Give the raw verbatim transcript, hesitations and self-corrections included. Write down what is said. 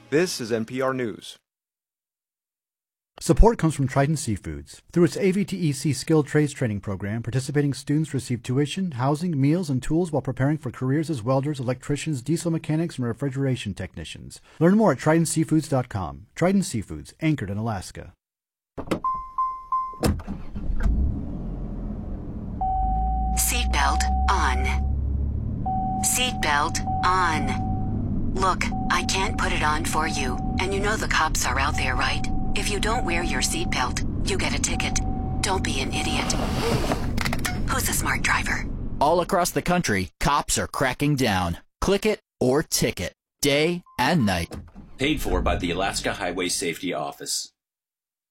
This is N P R News. Support comes from Trident Seafoods. Through its A V T E C skilled trades training program, participating students receive tuition, housing, meals, and tools while preparing for careers as welders, electricians, diesel mechanics, and refrigeration technicians. Learn more at trident seafoods dot com. Trident Seafoods, anchored in Alaska. Seatbelt on. Seatbelt on. Look, I can't put it on for you, and you know the cops are out there, right? If you don't wear your seatbelt, you get a ticket. Don't be an idiot. Who's a smart driver? All across the country, cops are cracking down. Click it or ticket, day and night. Paid for by the Alaska Highway Safety Office.